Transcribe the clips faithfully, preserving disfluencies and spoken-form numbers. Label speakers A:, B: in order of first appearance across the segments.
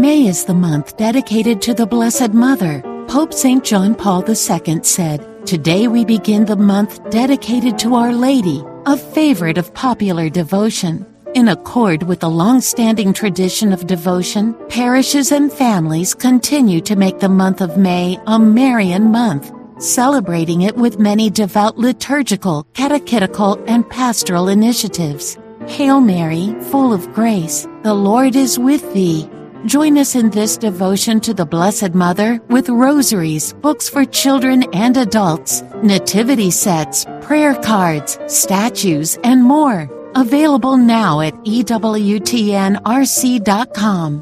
A: May is the month dedicated to the Blessed Mother. Pope Saint John Paul the Second said, "Today we begin the month dedicated to Our Lady, a favorite of popular devotion." In accord with the long-standing tradition of devotion, parishes and families continue to make the month of May a Marian month, celebrating it with many devout liturgical, catechetical, and pastoral initiatives. Hail Mary, full of grace, the Lord is with thee. Join us in this devotion to the Blessed Mother with rosaries, books for children and adults, nativity sets, prayer cards, statues, and more. Available now at E W T N R C dot com.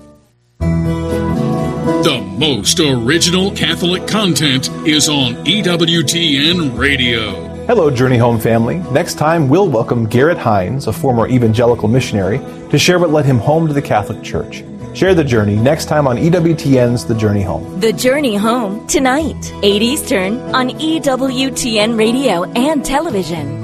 B: The most original Catholic content is on E W T N Radio.
C: Hello, Journey Home family. Next time, we'll welcome Garrett Hines, a former evangelical missionary, to share what led him home to the Catholic Church. Share the journey next time on E W T N's The Journey Home.
D: The Journey Home, tonight, eight Eastern, on E W T N Radio and television.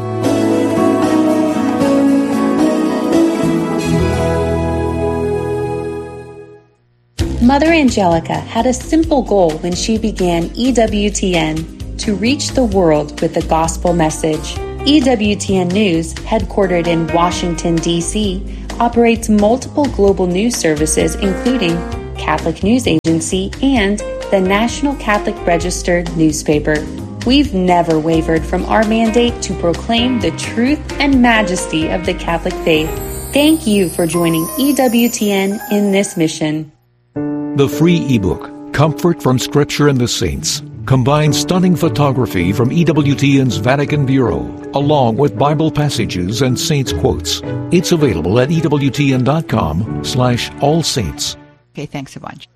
E: Mother Angelica had a simple goal when she began E W T N, to reach the world with the gospel message. E W T N News, headquartered in Washington, D C, operates multiple global news services including Catholic News Agency and the National Catholic Register newspaper. We've never wavered from our mandate to proclaim the truth and majesty of the Catholic faith. Thank you for joining E W T N in this mission.
F: The free ebook, Comfort from Scripture and the Saints, combines stunning photography from E W T N's Vatican Bureau, along with Bible passages and saints' quotes. It's available at E W T N dot com slash all saints.
G: Okay, thanks a bunch.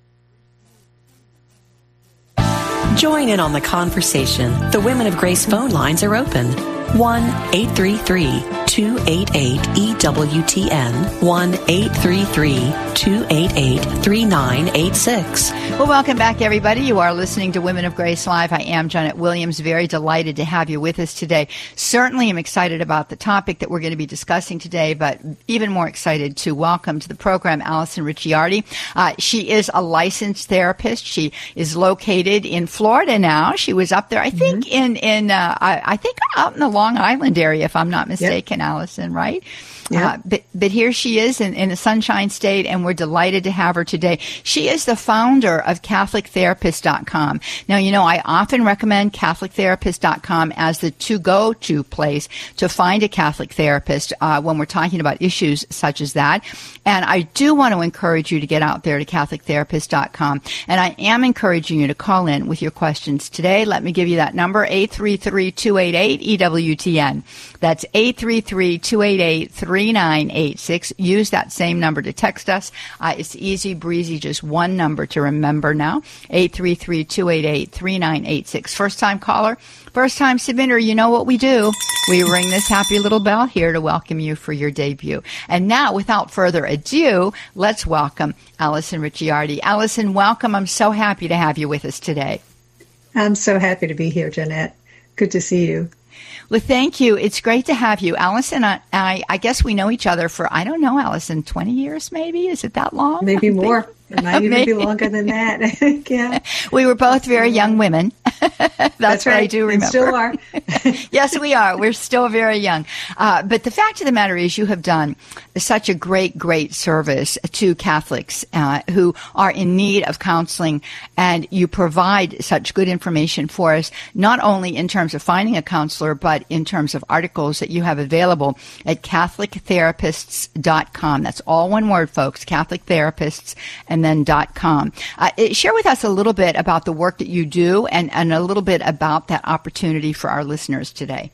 H: Join in on the conversation. The Women of Grace phone lines are open. one eight three three, two eight eight, E W T N, one eight three three, two eight eight, three nine eight six.
G: Well, welcome back, everybody. You are listening to Women of Grace Live. I am Janet Williams. Very delighted to have you with us today. Certainly am excited about the topic that we're going to be discussing today, but even more excited to welcome to the program Allison Ricciardi. Uh, she is a licensed therapist. She is located in Florida now. She was up there, I think, mm-hmm. in, in uh, I, I think out in the Long Island area, if I'm not mistaken, yep. Allison, right? Yeah. Uh, but, but here she is in, in the Sunshine State, and we're delighted to have her today. She is the founder of Catholic Therapist dot com. Now, you know, I often recommend Catholic Therapist dot com as the to-go-to place to find a Catholic therapist uh, when we're talking about issues such as that. And I do want to encourage you to get out there to Catholic Therapist dot com. And I am encouraging you to call in with your questions today. Let me give you that number, eight three three, two eight eight, E W T N. That's eight three three, two eight eight, three nine eight six. Use that same number to text us. Uh, it's easy breezy, just one number to remember now, eight three three, two eight eight, three nine eight six. First time caller, first time submitter, you know what we do. We ring this happy little bell here to welcome you for your debut. And now, without further ado, let's welcome Allison Ricciardi. Allison, welcome. I'm so happy to have you with us today.
I: I'm so happy to be here, Jeanette. Good to see you.
G: Well, thank you. It's great to have you. Allison, I, I, I guess we know each other for, I don't know, Allison, twenty years maybe? Is it that long?
I: Maybe more. It might even be longer than that. Yeah.
G: We were both very young women. That's,
I: That's
G: what
I: right.
G: I do remember.
I: And still are.
G: Yes, we are. We're still very young. Uh, but the fact of the matter is you have done such a great, great service to Catholics uh, who are in need of counseling, and you provide such good information for us, not only in terms of finding a counselor, but in terms of articles that you have available at Catholic Therapists dot com. That's all one word, folks, Catholic Therapists, and then .com. Uh, share with us a little bit about the work that you do and, and a little bit about that opportunity for our listeners today.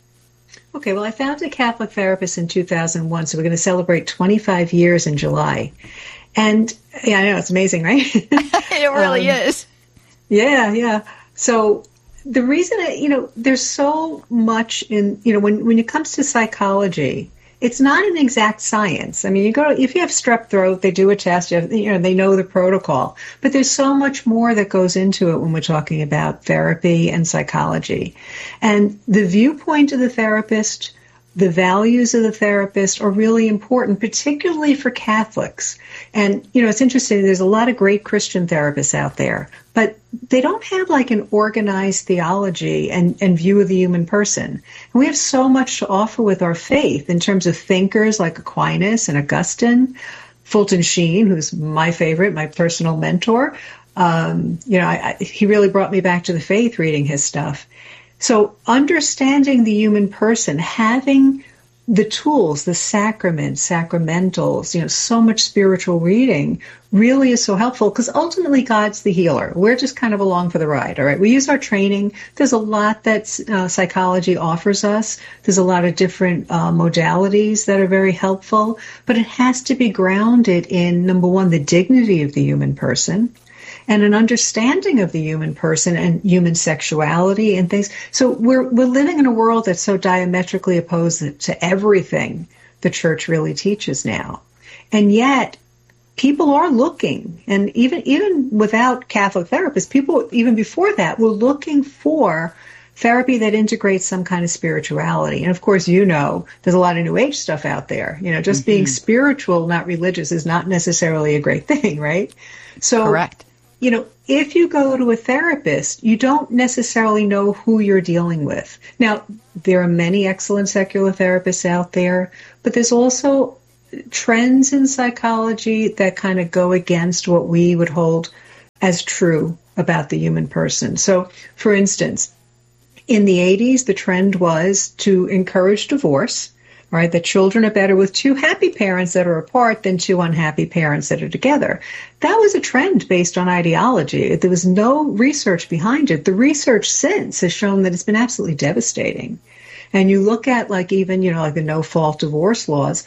I: Okay, well, I founded Catholic Therapist in two thousand one, so we're going to celebrate twenty-five years in July. And, yeah, I know, it's amazing, right?
G: It really um, is.
I: Yeah, yeah. So the reason, I, you know, there's so much in, you know, when, when it comes to psychology, it's not an exact science. I mean, you go if you have strep throat, they do a test. You, have, you know, they know the protocol. But there's so much more that goes into it when we're talking about therapy and psychology. And the viewpoint of the therapist the values of the therapist are really important, particularly for Catholics. And, you know, it's interesting, there's a lot of great Christian therapists out there, but they don't have like an organized theology and, and view of the human person. And we have so much to offer with our faith in terms of thinkers like Aquinas and Augustine, Fulton Sheen, who's my favorite, my personal mentor. Um, you know, I, I, he really brought me back to the faith reading his stuff. So understanding the human person, having the tools, the sacraments, sacramentals, you know, so much spiritual reading really is so helpful because ultimately God's the healer. We're just kind of along for the ride, all right? We use our training. There's a lot that uh, psychology offers us. There's a lot of different uh, modalities that are very helpful, but it has to be grounded in, number one, the dignity of the human person, and an understanding of the human person and human sexuality and things. So we're we're living in a world that's so diametrically opposed to everything the church really teaches now. And yet people are looking, and even even without Catholic therapists, people even before that were looking for therapy that integrates some kind of spirituality. And of course, you know, there's a lot of New Age stuff out there. You know, just mm-hmm. being spiritual, not religious, is not necessarily a great thing, right? So
G: correct.
I: You know, if you go to a therapist, you don't necessarily know who you're dealing with. Now, there are many excellent secular therapists out there, but there's also trends in psychology that kind of go against what we would hold as true about the human person. So, for instance, in the eighties, the trend was to encourage divorce. Right, that children are better with two happy parents that are apart than two unhappy parents that are together. That was a trend based on ideology. There was no research behind it. The research since has shown that it's been absolutely devastating. And you look at like even, you know, like the no-fault divorce laws,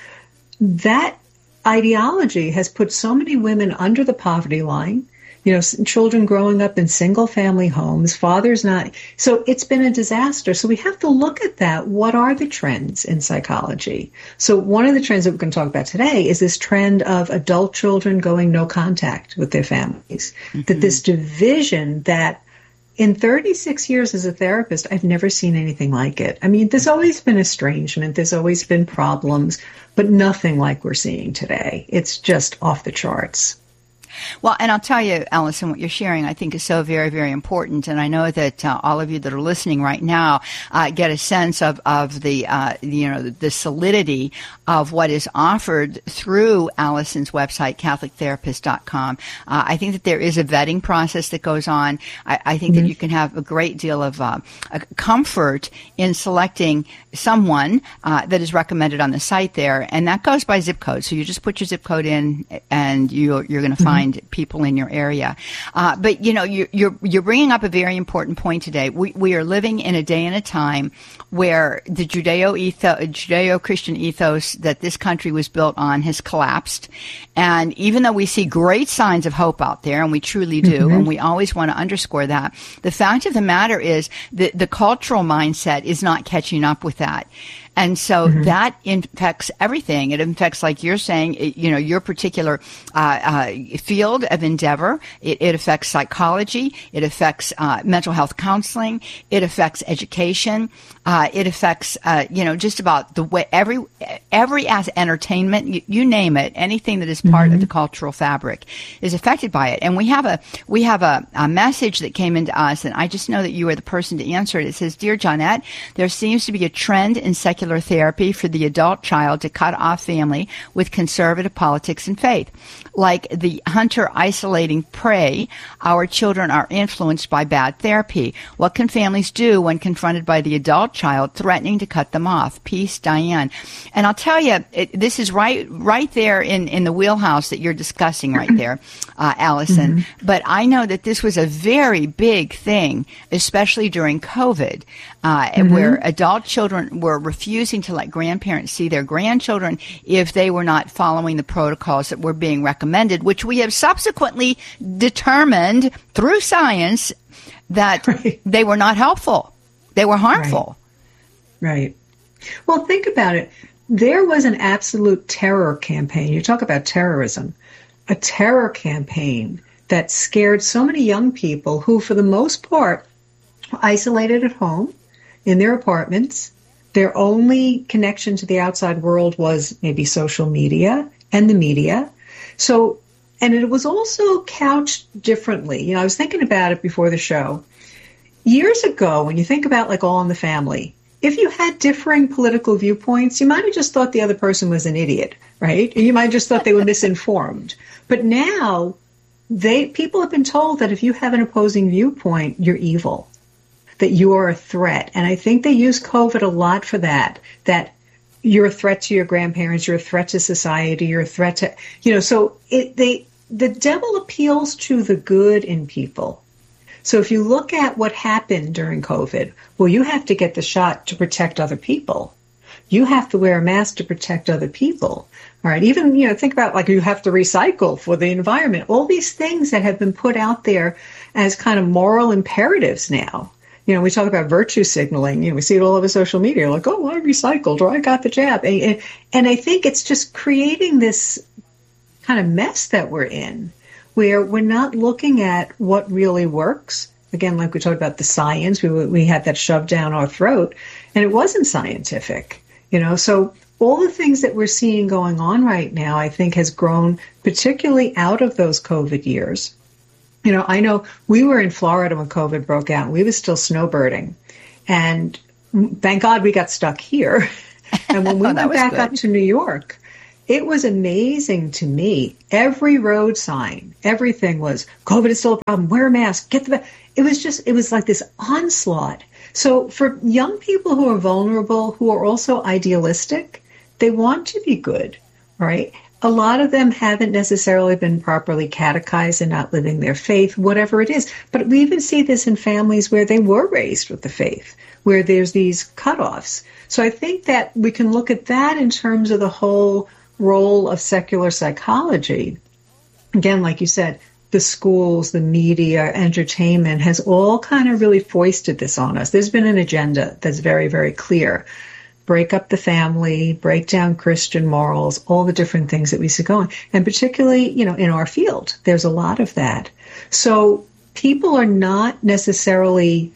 I: that ideology has put so many women under the poverty line. You know, children growing up in single-family homes, fathers not. So it's been a disaster. So we have to look at that. What are the trends in psychology? So one of the trends that we're going to talk about today is this trend of adult children going no contact with their families. Mm-hmm. That this division that in thirty-six years as a therapist, I've never seen anything like it. I mean, there's always been estrangement. There's always been problems, but nothing like we're seeing today. It's just off the charts.
G: Well, and I'll tell you, Allison, what you're sharing I think is so very, very important. And I know that uh, all of you that are listening right now uh, get a sense of, of the, uh, you know, the solidity of what is offered through Allison's website, Catholic Therapist dot com. Uh, I think that there is a vetting process that goes on. I, I think mm-hmm. that you can have a great deal of uh, comfort in selecting someone uh, that is recommended on the site there. And that goes by zip code. So you just put your zip code in and you're, you're going to find mm-hmm. people in your area. Uh, but, you know, you're, you're, you're bringing up a very important point today. We, we are living in a day and a time where the Judeo etho, Judeo-Christian ethos that this country was built on has collapsed. And even though we see great signs of hope out there, and we truly do, mm-hmm. and we always want to underscore that, the fact of the matter is that the cultural mindset is not catching up with that. And so mm-hmm. that infects everything. It infects, like you're saying, it, you know, your particular uh, uh, field of endeavor. It, it affects psychology. It affects uh, mental health counseling. It affects education. Uh, it affects, uh, you know, just about the way every every as entertainment, you, you name it, anything that is part mm-hmm. of the cultural fabric is affected by it. And we have a we have a, a message that came into us, and I just know that you are the person to answer it. It says, "Dear Johnette, there seems to be a trend in secular therapy for the adult child to cut off family with conservative politics and faith. Like the hunter isolating prey, our children are influenced by bad therapy. What can families do when confronted by the adult child threatening to cut them off? Peace, Diane." And I'll tell you, it, this is right right there in, in the wheelhouse that you're discussing right there, uh, Allison. Mm-hmm. But I know that this was a very big thing, especially during COVID, uh, mm-hmm. where adult children were refusing to let grandparents see their grandchildren if they were not following the protocols that were being recommended, which we have subsequently determined through science that right. they were not helpful. They were harmful.
I: Right. right. Well, think about it. There was an absolute terror campaign. You talk about terrorism. A terror campaign that scared so many young people who, for the most part, were isolated at home in their apartments, Their only connection to the outside world was maybe social media and the media. So, and it was also couched differently. You know, I was thinking about it before the show. Years ago, when you think about like All in the Family, if you had differing political viewpoints, you might have just thought the other person was an idiot, right? You might have just thought they were misinformed. But now, they people have been told that if you have an opposing viewpoint, you're evil, that you are a threat. And I think they use COVID a lot for that, that you're a threat to your grandparents, you're a threat to society, you're a threat to, you know, so it, they, the devil appeals to the good in people. So if you look at what happened during COVID, well, you have to get the shot to protect other people. You have to wear a mask to protect other people. All right. Even, you know, think about like you have to recycle for the environment. All these things that have been put out there as kind of moral imperatives now. You know, we talk about virtue signaling. You know, we see it all over social media, like, oh, I recycled or I got the jab. And, and I think it's just creating this kind of mess that we're in, where we're not looking at what really works. Again, like we talked about the science, we we had that shoved down our throat, and it wasn't scientific, you know. So all the things that we're seeing going on right now, I think, has grown particularly out of those COVID years. You know, I know we were in Florida when COVID broke out. We were still snowbirding, and thank God we got stuck here. And when we oh, went back good. up to New York, it was amazing to me. Every road sign, everything was, COVID is still a problem. Wear a mask. Get the. It was just, it was like this onslaught. So for young people who are vulnerable, who are also idealistic, they want to be good, right? A lot of them haven't necessarily been properly catechized and not living their faith, whatever it is. But we even see this in families where they were raised with the faith, where there's these cutoffs. So I think that we can look at that in terms of the whole role of secular psychology. Again, like you said, the schools, the media, entertainment has all kind of really foisted this on us. There's been an agenda that's very, very clear. Break up the family, break down Christian morals, all the different things that we see going. And particularly, you know, in our field, there's a lot of that. So people are not necessarily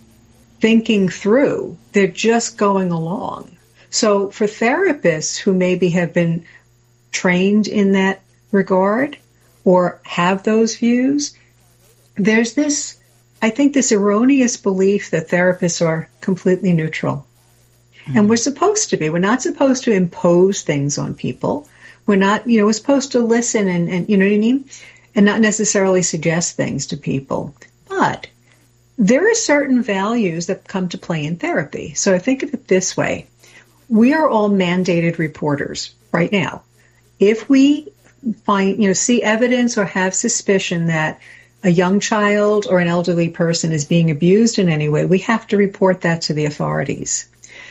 I: thinking through. They're just going along. So for therapists who maybe have been trained in that regard or have those views, there's this, I think, this erroneous belief that therapists are completely neutral. Mm-hmm. And we're supposed to be. We're not supposed to impose things on people. We're not, you know, we're supposed to listen and, and you know what I mean? And not necessarily suggest things to people. But there are certain values that come to play in therapy. So I think of it this way. We are all mandated reporters right now. If we find, you know, see evidence or have suspicion that a young child or an elderly person is being abused in any way, we have to report that to the authorities.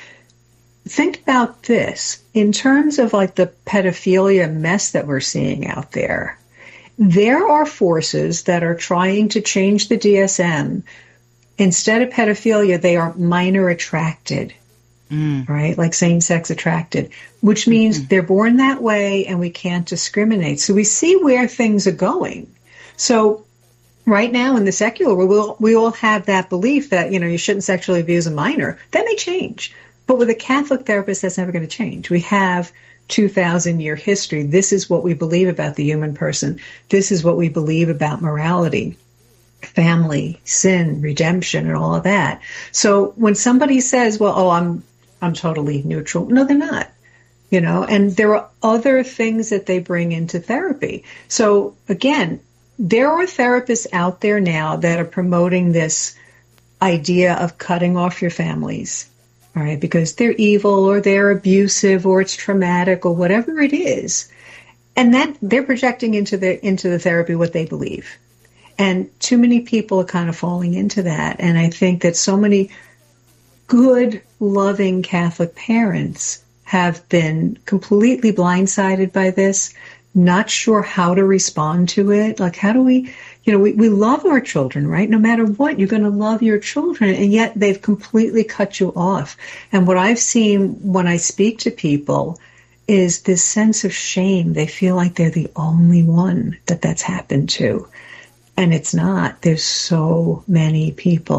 I: Think about this in terms of like the pedophilia mess that we're seeing out there. There are forces that are trying to change the D S M. Instead of pedophilia, they are minor attracted. Mm. Right? Like same-sex attracted, which means mm-hmm. they're born that way and we can't discriminate. So we see where things are going. So right now in the secular world, we'll, we all have that belief that, you know, you shouldn't sexually abuse a minor. That may change. But with a Catholic therapist, that's never going to change. We have two thousand year history. This is what we believe about the human person. This is what we believe about morality, family, sin, redemption, and all of that. So when somebody says, well, oh, I'm I'm totally neutral. No, they're not, you know, and there are other things that they bring into therapy. So again, there are therapists out there now that are promoting this idea of cutting off your families, all right, because they're evil or they're abusive or it's traumatic or whatever it is. And that they're projecting into the, into the therapy what they believe. And too many people are kind of falling into that. And I think that so many good, loving Catholic parents have been completely blindsided by this, not sure how to respond to it. Like, how do we, you know, we, we love our children, right? No matter what, you're going to love your children, and yet they've completely cut you off. And what I've seen when I speak to people is this sense of shame. They feel like they're the only one that that's happened to. And it's not. There's so many people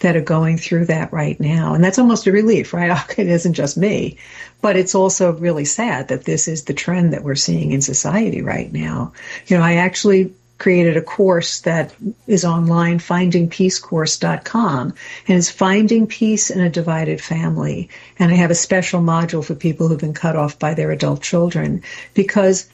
I: that are going through that right now. And that's almost a relief, right? Okay, it isn't just me. But it's also really sad that this is the trend that we're seeing in society right now. You know, I actually created a course that is online, finding peace course dot com, and it's Finding Peace in a Divided Family. And I have a special module for people who've been cut off by their adult children, because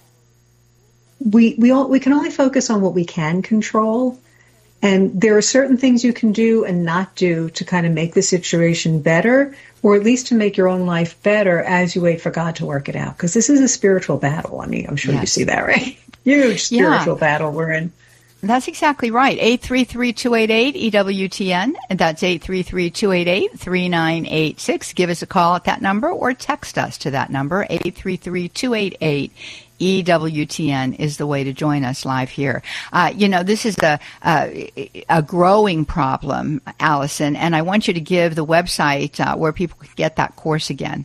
I: we we all, we can only focus on what we can control. And there are certain things you can do and not do to kind of make the situation better, or at least to make your own life better as you wait for God to work it out. Because this is a spiritual battle. I mean, I'm sure yes. you see that, right? Huge spiritual yeah. battle we're in.
G: That's exactly right. eight three three, two eight eight, E W T N. And that's eight three three, two eight eight, three nine eight six. Give us a call at that number or text us to that number, eight three three, two eight eight, E W T N is the way to join us live here. Uh, you know, this is a, a, a growing problem, Allison, and I want you to give the website uh, where people can get that course again.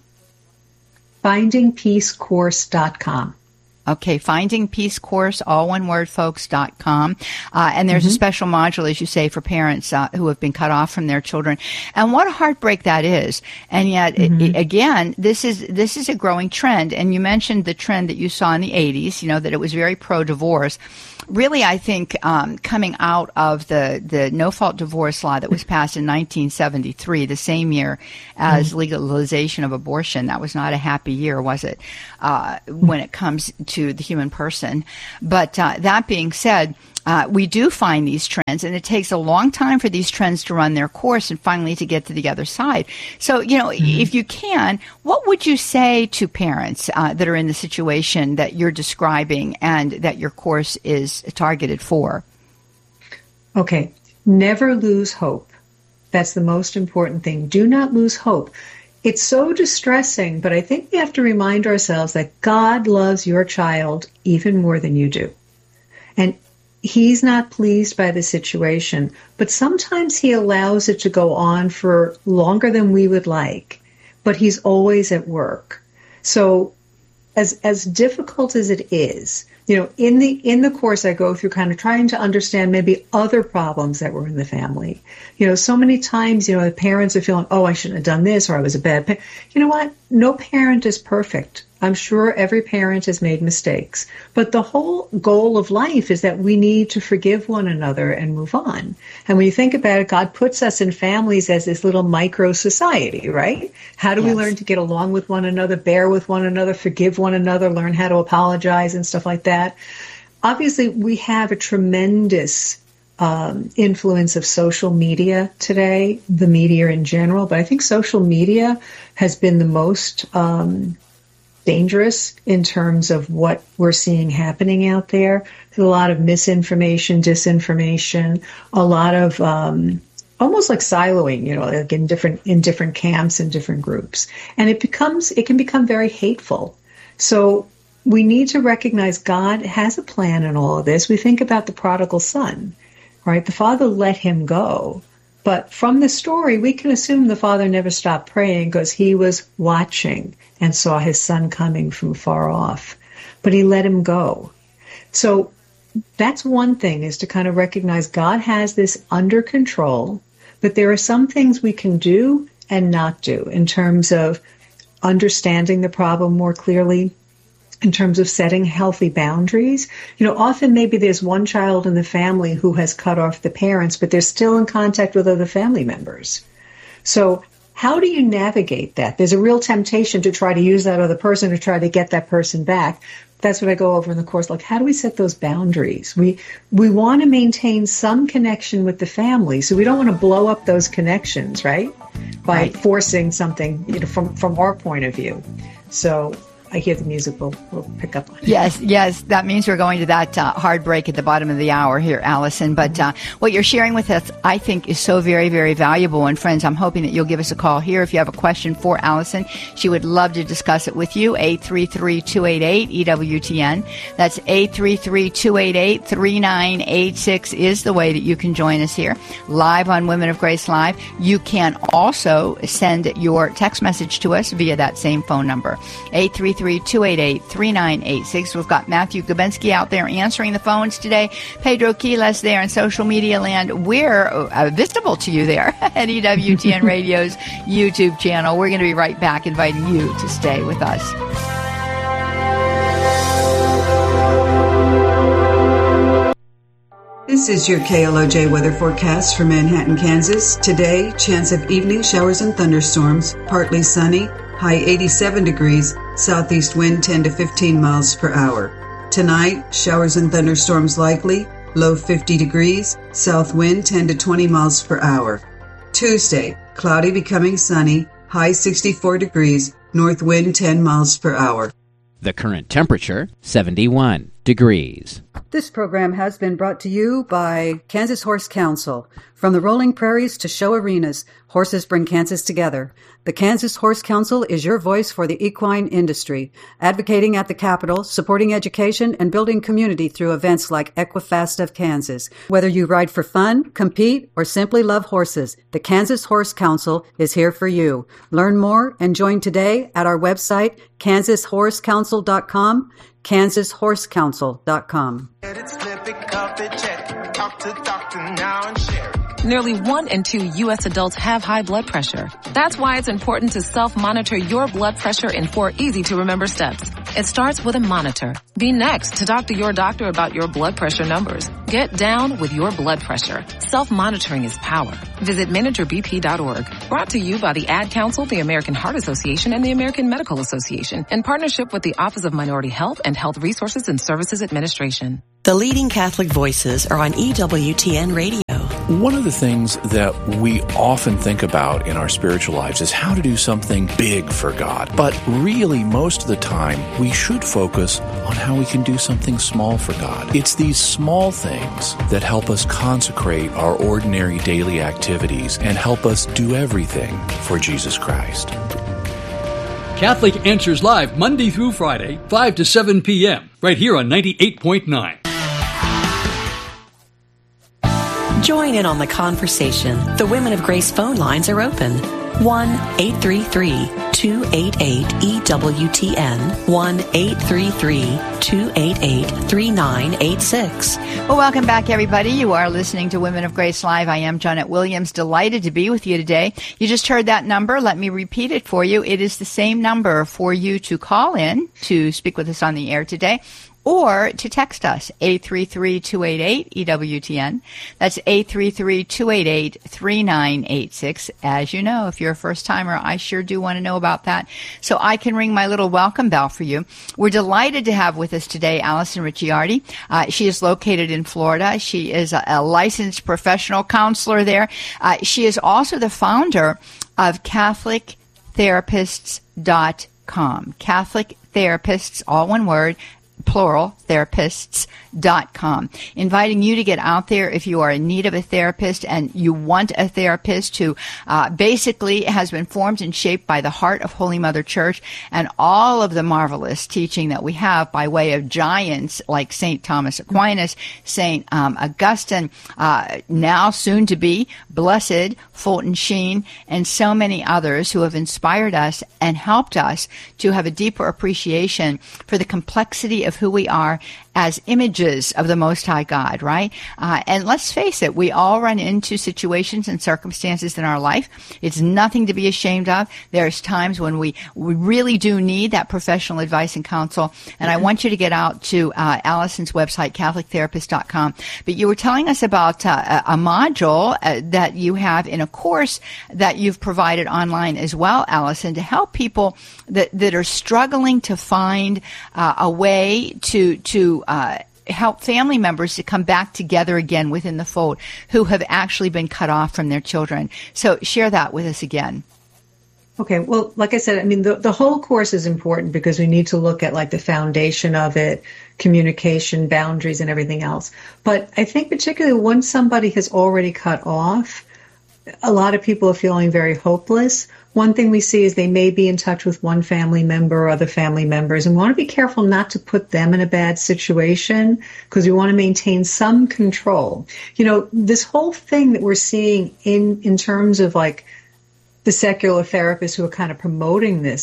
I: finding peace course dot com.
G: Okay, Finding Peace Course, all one word, folks, dot com. Uh, and there's mm-hmm. a special module, as you say, for parents uh, who have been cut off from their children. And what a heartbreak that is. And yet, mm-hmm. it, it, again, this is this is a growing trend. And you mentioned the trend that you saw in the eighties, you know, that it was very pro-divorce. Really, I think um, coming out of the, the no-fault divorce law that was passed in nineteen seventy-three, the same year as mm-hmm. legalization of abortion, that was not a happy year, was it, uh, when it comes to the human person. But uh, that being said, uh, we do find these trends, and it takes a long time for these trends to run their course and finally to get to the other side. So, you know, mm-hmm. if you can, what would you say to parents uh, that are in the situation that you're describing and that your course is targeted for?
I: Okay. Never lose hope. That's the most important thing. Do not lose hope. It's so distressing, but I think we have to remind ourselves that God loves your child even more than you do. And He's not pleased by the situation, but sometimes He allows it to go on for longer than we would like, but He's always at work. So as as difficult as it is, you know, in the in the course I go through kind of trying to understand maybe other problems that were in the family. You know, so many times, you know, the parents are feeling, oh, I shouldn't have done this, or I was a bad parent. You know what? No parent is perfect. I'm sure every parent has made mistakes. But the whole goal of life is that we need to forgive one another and move on. And when you think about it, God puts us in families as this little micro society, right? How do yes. we learn to get along with one another, bear with one another, forgive one another, learn how to apologize and stuff like that? Obviously, we have a tremendous um, influence of social media today, the media in general. But I think social media has been the most Um, dangerous in terms of what we're seeing happening out there. There's a lot of misinformation, disinformation, a lot of um, almost like siloing, you know, like in different in different camps and different groups, and it becomes it can become very hateful. So we need to recognize God has a plan in all of this. We think about the prodigal son, right? The father let him go. But from the story, we can assume the father never stopped praying because he was watching and saw his son coming from far off. But he let him go. So that's one thing, is to kind of recognize God has this under control, but there are some things we can do and not do in terms of understanding the problem more clearly, in terms of setting healthy boundaries. You know, often maybe there's one child in the family who has cut off the parents, but they're still in contact with other family members. So how do you navigate that? There's a real temptation to try to use that other person to try to get that person back. That's what I go over in the course. Like, how do we set those boundaries? We we want to maintain some connection with the family, so we don't want to blow up those connections, right? By right. forcing something, you know, from, from our point of view. So I hear the music will will pick up on it.
G: Yes, yes. That means we're going to that uh, hard break at the bottom of the hour here, Allison. But uh, what you're sharing with us, I think, is so very, very valuable. And friends, I'm hoping that you'll give us a call here if you have a question for Allison. She would love to discuss it with you. eight three three, two eight eight, E W T N. That's eight three three, two eight eight, three nine eight six is the way that you can join us here live on Women of Grace Live. You can also send your text message to us via that same phone number, eight three three, three, two eight eight, three nine eight six. We've got Matthew Gabensky out there answering the phones today. Pedro Quiles there in social media land. We're uh, visible to you there at E W T N Radio's YouTube channel. We're going to be right back inviting you to stay with us.
J: This is your K L O J weather forecast for Manhattan, Kansas. Today, chance of evening showers and thunderstorms, partly sunny, high eighty-seven degrees, southeast wind ten to fifteen miles per hour. Tonight, showers and thunderstorms likely, low fifty degrees, south wind ten to twenty miles per hour. Tuesday, cloudy becoming sunny, high sixty-four degrees, north wind ten miles per hour.
K: The current temperature, seventy-one degrees.
J: This program has been brought to you by Kansas Horse Council. From the rolling prairies to show arenas, horses bring Kansas together. The Kansas Horse Council is your voice for the equine industry, advocating at the Capitol, supporting education, and building community through events like Equifast of Kansas. Whether you ride for fun, compete, or simply love horses, the Kansas Horse Council is here for you. Learn more and join today at our website, kansas horse council dot com, kansas horse council dot com.
L: Nearly one in two U S adults have high blood pressure. That's why it's important to self-monitor your blood pressure in four easy-to-remember steps. It starts with a monitor. Be next to talk to your doctor about your blood pressure numbers. Get down with your blood pressure. Self-monitoring is power. Visit manager b p dot org. Brought to you by the Ad Council, the American Heart Association, and the American Medical Association in partnership with the Office of Minority Health and Health Resources and Services Administration.
H: The leading Catholic voices are on E W T N Radio.
M: One of the things that we often think about in our spiritual lives is how to do something big for God. But really, most of the time, we should focus on how we can do something small for God. It's these small things that help us consecrate our ordinary daily activities and help us do everything for Jesus Christ.
N: Catholic Answers Live, Monday through Friday, five to seven p.m., right here on ninety-eight point nine.
H: Join in on the conversation. The Women of Grace phone lines are open. one eight three three, two eight eight, E W T N. one eight three three, two eight eight, three nine eight six.
G: Well, welcome back, everybody. You are listening to Women of Grace Live. I am Janet Williams, delighted to be with you today. You just heard that number. Let me repeat it for you. It is the same number for you to call in to speak with us on the air today, or to text us, eight three three, two eight eight, E W T N. That's eight three three, two eight eight, three nine eight six. As you know, if you're a first-timer, I sure do want to know about that, so I can ring my little welcome bell for you. We're delighted to have with us today Allison Ricciardi. Uh, she is located in Florida. She is a, a licensed professional counselor there. Uh, she is also the founder of Catholic Therapists dot com. Catholic Therapists, all one word, plural, therapists dot com. Inviting you to get out there if you are in need of a therapist and you want a therapist who uh, basically has been formed and shaped by the heart of Holy Mother Church and all of the marvelous teaching that we have by way of giants like Saint Thomas Aquinas, Saint um, Augustine, uh, now soon to be Blessed Fulton Sheen, and so many others who have inspired us and helped us to have a deeper appreciation for the complexity of who we are as images of the Most High God, right? Uh, and let's face it, we all run into situations and circumstances in our life. It's nothing to be ashamed of. There's times when we, we really do need that professional advice and counsel. And I want you to get out to uh, Allison's website, Catholic Therapist dot com. But you were telling us about uh, a module uh, that you have in a course that you've provided online as well, Allison, to help people that, that are struggling to find uh, a way to to uh, help family members to come back together again within the fold who have actually been cut off from their children. So share that with us again.
I: Okay, well, like I said, I mean, the, the whole course is important because we need to look at like the foundation of it, communication, boundaries, and everything else. But I think particularly once somebody has already cut off, a lot of people are feeling very hopeless. One thing we see is they may be in touch with one family member or other family members, and we want to be careful not to put them in a bad situation because we want to maintain some control. You know, this whole thing that we're seeing in, in terms of like the secular therapists who are kind of promoting this,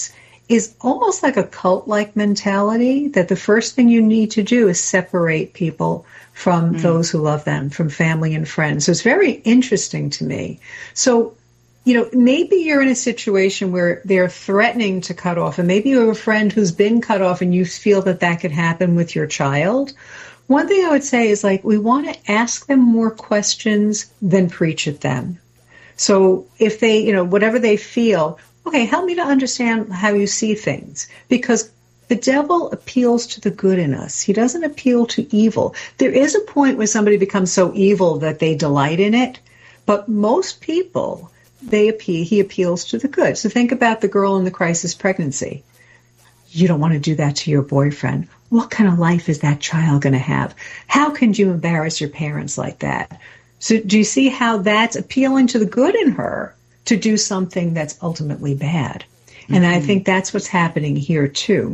I: is almost like a cult-like mentality that the first thing you need to do is separate people from mm. those who love them, from family and friends. So it's very interesting to me. So, you know, maybe you're in a situation where they're threatening to cut off, and maybe you have a friend who's been cut off and you feel that that could happen with your child. One thing I would say is, like, we want to ask them more questions than preach at them. So if they, you know, whatever they feel, okay, help me to understand how you see things, because the devil appeals to the good in us. He doesn't appeal to evil. There is a point where somebody becomes so evil that they delight in it, but most people, they appeal, he appeals to the good. So think about the girl in the crisis pregnancy. You don't want to do that to your boyfriend. What kind of life is that child going to have? How can you embarrass your parents like that? So do you see how that's appealing to the good in her to do something that's ultimately bad? Mm-hmm. And I think that's what's happening here too.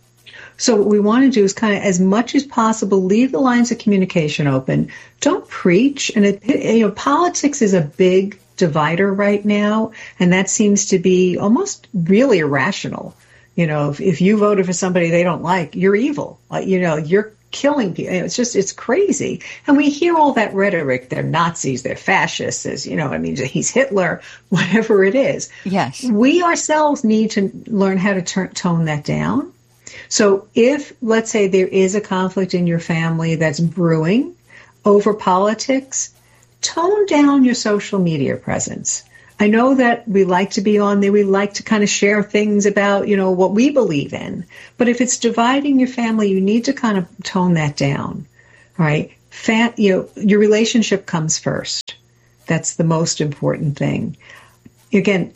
I: So what we want to do is kind of, as much as possible, leave the lines of communication open. Don't preach. And it, you know, politics is a big divider right now, and that seems to be almost really irrational. You know, if, if you voted for somebody they don't like, you're evil. Like, you know, you're killing people. It's just, it's crazy. And we hear all that rhetoric. They're Nazis, they're fascists, as, you know, I mean, he's Hitler, whatever it is.
G: Yes.
I: We ourselves need to learn how to turn, tone that down. So if, let's say, there is a conflict in your family that's brewing over politics, tone down your social media presence. I know that we like to be on there. We like to kind of share things about, you know, what we believe in. But if it's dividing your family, you need to kind of tone that down, right? Fa- you know, your relationship comes first. That's the most important thing. Again,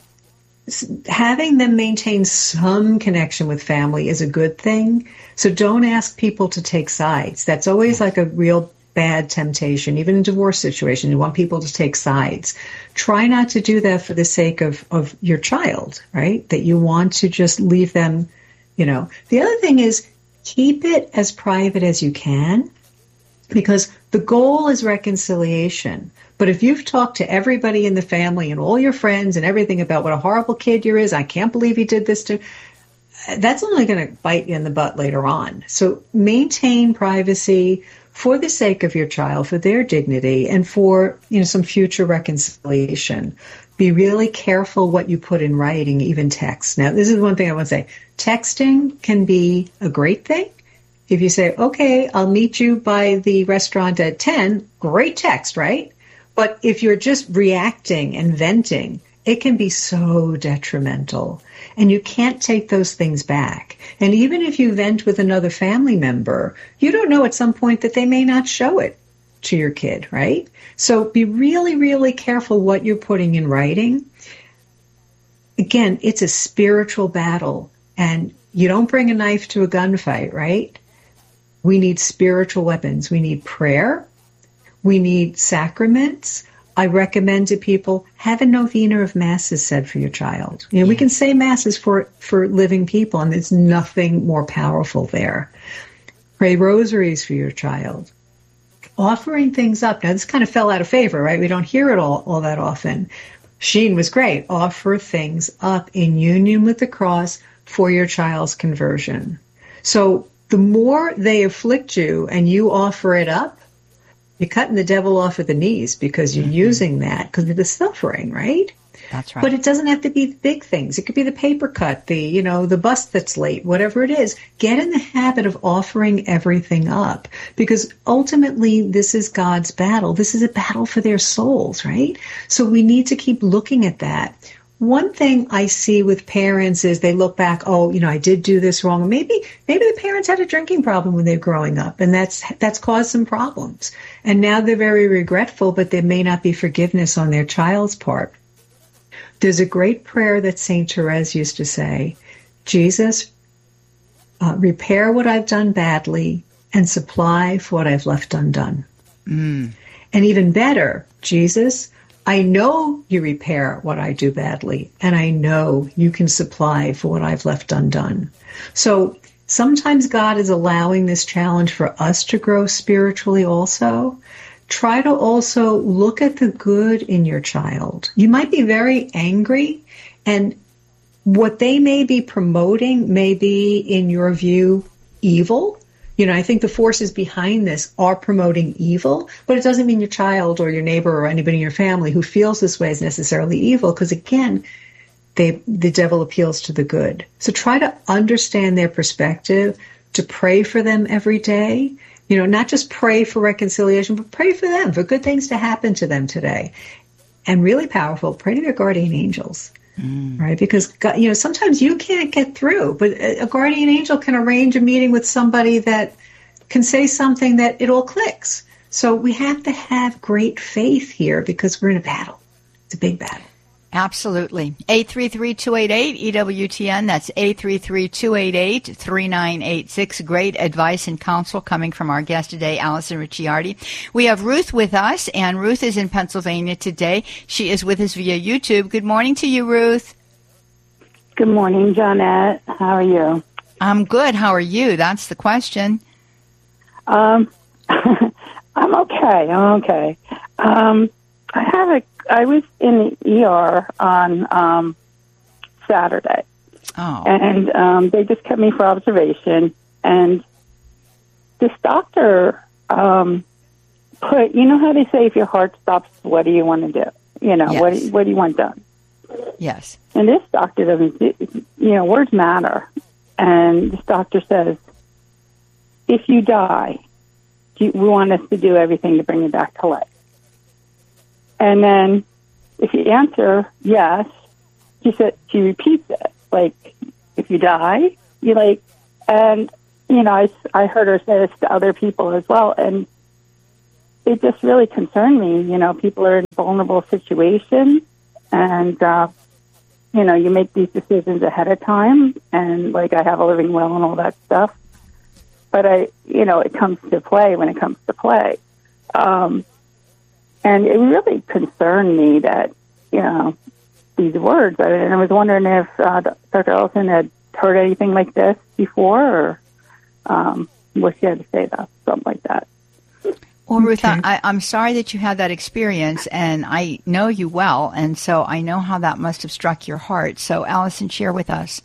I: having them maintain some connection with family is a good thing. So don't ask people to take sides. That's always like a real bad temptation. Even in divorce situations, you want people to take sides. Try not to do that for the sake of, of your child, right? That you want to just leave them, you know. The other thing is, keep it as private as you can, because the goal is reconciliation. But if you've talked to everybody in the family and all your friends and everything about what a horrible kid you is, I can't believe he did this to, that's only going to bite you in the butt later on. So maintain privacy for the sake of your child, for their dignity, and for, you know, some future reconciliation. Be really careful what you put in writing, even text. Now, this is one thing I want to say. Texting can be a great thing. If you say, okay, I'll meet you by the restaurant at ten, great text, right? But if you're just reacting and venting, it can be so detrimental. And you can't take those things back. And even if you vent with another family member, you don't know at some point that they may not show it to your kid, right? So be really, really careful what you're putting in writing. Again, it's a spiritual battle, and you don't bring a knife to a gunfight, right? We need spiritual weapons. We need prayer. We need sacraments. I recommend to people, have a novena of masses said for your child. You know, yeah. We can say masses for, for living people, and there's nothing more powerful there. Pray rosaries for your child. Offering things up. Now, this kind of fell out of favor, right? We don't hear it all, all that often. Sheen was great. Offer things up in union with the cross for your child's conversion. So the more they afflict you and you offer it up, you're cutting the devil off at the knees, because you're mm-hmm. using that because of the suffering, right?
G: That's right.
I: But it doesn't have to be the big things. It could be the paper cut, the, you know, the bus that's late, whatever it is. Get in the habit of offering everything up, because ultimately this is God's battle. This is a battle for their souls, right? So we need to keep looking at that. One thing I see with parents is they look back, oh, you know, I did do this wrong. Maybe maybe the parents had a drinking problem when they were growing up, and that's that's caused some problems. And now they're very regretful, but there may not be forgiveness on their child's part. There's a great prayer that Saint Therese used to say, Jesus, uh, repair what I've done badly and supply for what I've left undone.
G: Mm.
I: And even better, Jesus, I know you repair what I do badly, and I know you can supply for what I've left undone. So sometimes God is allowing this challenge for us to grow spiritually also. Try to also look at the good in your child. You might be very angry, and what they may be promoting may be, in your view, evil. You know, I think the forces behind this are promoting evil, but it doesn't mean your child or your neighbor or anybody in your family who feels this way is necessarily evil, because, again, they, the devil appeals to the good. So try to understand their perspective, to pray for them every day. You know, not just pray for reconciliation, but pray for them, for good things to happen to them today. And really powerful, pray to their guardian angels. Mm. Right? Because, you know, sometimes you can't get through, but a guardian angel can arrange a meeting with somebody that can say something that it all clicks. So we have to have great faith here, because we're in a battle. It's a big battle.
G: Absolutely. eight three three, two eight eight, E W T N. That's eight three three, two eight eight, three nine eight six. Great advice and counsel coming from our guest today, Allison Ricciardi. We have Ruth with us, and Ruth is in Pennsylvania today. She is with us via YouTube. Good morning to you, Ruth.
O: Good morning, Johnette. How are you?
G: I'm good. How are you? That's the question.
O: Um, I'm okay. I'm okay. Um, I have a I was in the E R on um, Saturday,
G: oh.
O: and um, they just kept me for observation. And this doctor um, put, you know how they say if your heart stops, what do you want to do? You know,
G: yes.
O: what do, what do you want done?
G: Yes.
O: And this doctor doesn't, you know, words matter. And this doctor says, if you die, we want us to do everything to bring you back to life. And then if you answer yes, she said, she repeats it. Like, if you die, you like, and, you know, I, I heard her say this to other people as well. And it just really concerned me. You know, people are in vulnerable situations, and, uh, you know, you make these decisions ahead of time. And, like, I have a living will and all that stuff. But I, you know, it comes to play when it comes to play. Um, And it really concerned me that, you know, these words. And I was wondering if uh, Doctor Ellison had heard anything like this before, or um, what she had to say about something like that.
G: Well, Ruth, okay. I, I'm sorry that you had that experience, and I know you well, and so I know how that must have struck your heart. So, Allison, share with us.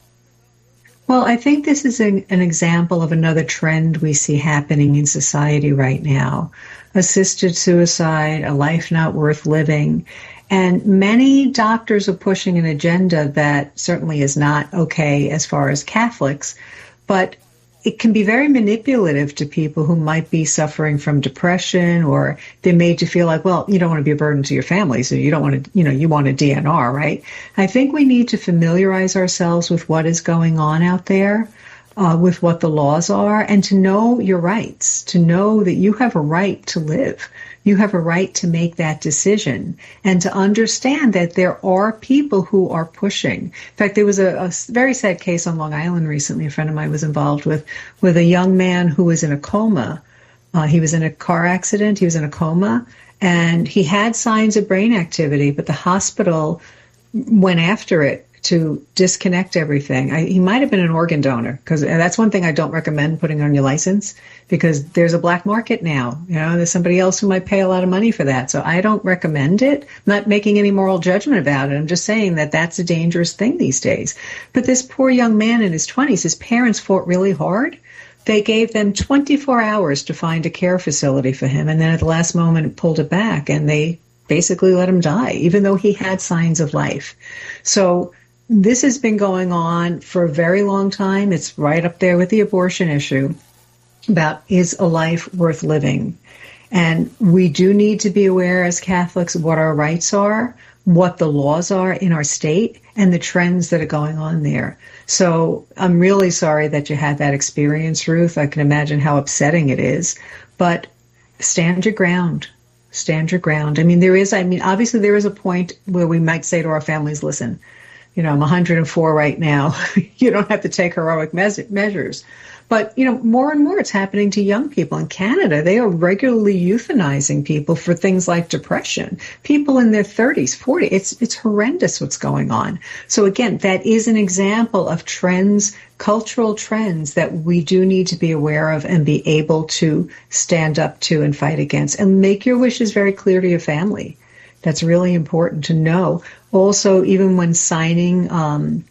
I: Well, I think this is an, an example of another trend we see happening in society right now. Assisted suicide, a life not worth living. And many doctors are pushing an agenda that certainly is not okay as far as Catholics, but it can be very manipulative to people who might be suffering from depression, or they made you feel like, well, you don't want to be a burden to your family, so you don't want to, you know, you want a D N R, right? I think we need to familiarize ourselves with what is going on out there, uh, with what the laws are, and to know your rights, to know that you have a right to live. You have a right to make that decision, and to understand that there are people who are pushing. In fact, there was a, a very sad case on Long Island recently. A friend of mine was involved with, with a young man who was in a coma. Uh, he was in a car accident. He was in a coma, and he had signs of brain activity, but the hospital went after it to disconnect everything. I, he might have been an organ donor, because that's one thing I don't recommend putting on your license, because there's a black market now. You know, there's somebody else who might pay a lot of money for that. So I don't recommend it. I'm not making any moral judgment about it. I'm just saying that that's a dangerous thing these days. But this poor young man in his twenties, his parents fought really hard. They gave them twenty-four hours to find a care facility for him, and then at the last moment pulled it back, and they basically let him die, even though he had signs of life. So this has been going on for a very long time. It's right up there with the abortion issue about, is a life worth living? And we do need to be aware as Catholics what our rights are, what the laws are in our state, and the trends that are going on there. So I'm really sorry that you had that experience, Ruth. I can imagine how upsetting it is. But stand your ground. Stand your ground. I mean, there is, I mean, obviously there is a point where we might say to our families, listen, you know, I'm one hundred four right now. You don't have to take heroic mes- measures. But, you know, more and more it's happening to young people. In Canada, they are regularly euthanizing people for things like depression. People in their thirties, forties. It's, it's horrendous what's going on. So, again, that is an example of trends, cultural trends that we do need to be aware of and be able to stand up to and fight against. And make your wishes very clear to your family. That's really important to know. Also, even when signing um,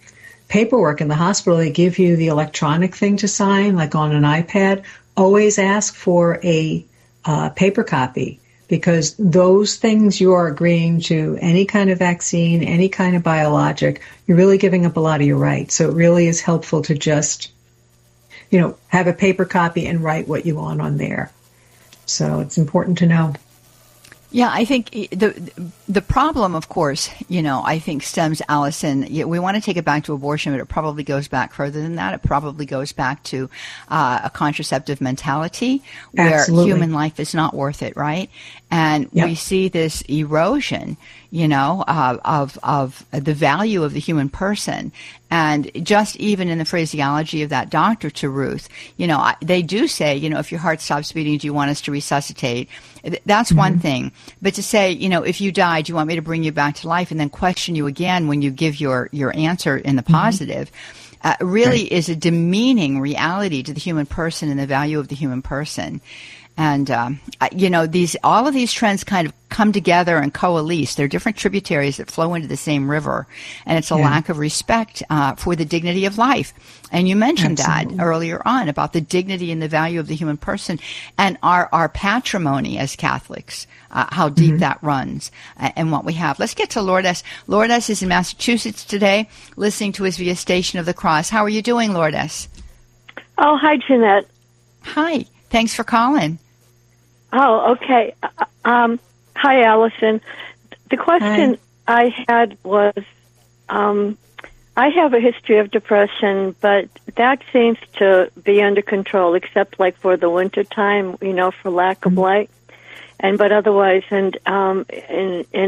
I: paperwork in the hospital, they give you the electronic thing to sign, like on an iPad. Always ask for a uh, paper copy, because those things you are agreeing to, any kind of vaccine, any kind of biologic, you're really giving up a lot of your rights. So it really is helpful to just, you know, have a paper copy and write what you want on there. So it's important to know.
G: Yeah, I think the the problem, of course, you know, I think stems, Allison, we want to take it back to abortion, but it probably goes back further than that. It probably goes back to uh, a contraceptive mentality where
I: Absolutely.
G: human life is not worth it, right? And
I: Yep.
G: we see this erosion, you know, uh, of of the value of the human person. And just even in the phraseology of that doctor to Ruth, you know, I- they do say, you know, if your heart stops beating, do you want us to resuscitate? Th- That's one thing. But to say, you know, if you die, do you want me to bring you back to life, and then question you again when you give your, your answer in the positive, uh, really
I: Right.
G: is a demeaning reality to the human person and the value of the human person. And, um, I- you know, these all of these trends kind of come together and coalesce. They're different tributaries that flow into the same river. And it's a
I: Yeah.
G: lack of respect uh, for the dignity of life. And you mentioned
I: Absolutely.
G: that earlier on about the dignity and the value of the human person and our, our patrimony as Catholics, uh, how deep that runs uh, and what we have. Let's get to Lourdes. Lourdes is in Massachusetts today, listening to us via Station of the Cross. How are you doing, Lourdes?
P: Oh, hi, Jeanette.
G: Hi. Thanks for calling.
P: Oh, okay. Uh, Um, hi, Allison. The question I had was, um, I have a history of depression, but that seems to be under control, except like for the winter time, you know, for lack of light. And but otherwise, and um, in in